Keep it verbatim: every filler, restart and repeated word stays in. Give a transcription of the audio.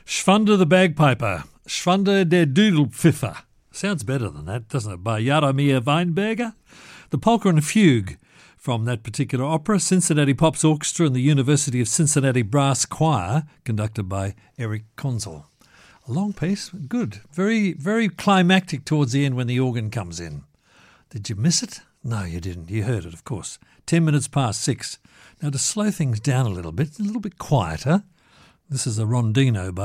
Schwander the Bagpiper, Schwander der Dudelpfiffer. Sounds better than that, doesn't it? By Jaromir Weinberger. The Polka and Fugue from that particular opera, Cincinnati Pops Orchestra and the University of Cincinnati Brass Choir, conducted by Eric Konzel. A long piece, good. Very, very climactic towards the end when the organ comes in. Did you miss it? No, you didn't. You heard it, of course. Ten minutes past six. Now, to slow things down a little bit, a little bit quieter, this is a rondino by